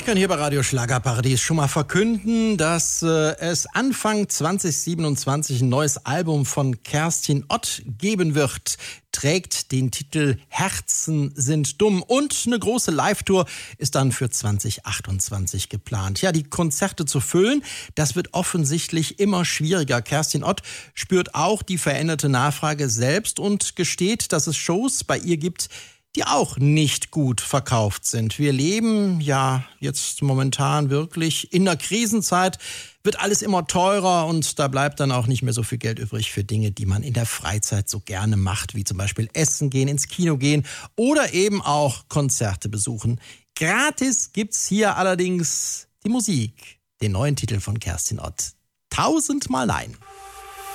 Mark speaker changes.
Speaker 1: kann hier bei Radio Schlagerparadies schon mal verkünden, dass es Anfang 2027 ein neues Album von Kerstin Ott geben wird. Trägt den Titel Herzen sind dumm und eine große Live-Tour ist dann für 2028 geplant. Ja, die Konzerte zu füllen, das wird offensichtlich immer schwieriger. Kerstin Ott spürt auch die veränderte Nachfrage selbst und gesteht, dass es Shows bei ihr gibt, die auch nicht gut verkauft sind. Wir leben ja jetzt momentan wirklich in der Krisenzeit, wird alles immer teurer und da bleibt dann auch nicht mehr so viel Geld übrig für Dinge, die man in der Freizeit so gerne macht, wie zum Beispiel essen gehen, ins Kino gehen oder eben auch Konzerte besuchen. Gratis gibt's hier allerdings die Musik, den neuen Titel von Kerstin Ott. 1000 Mal Nein.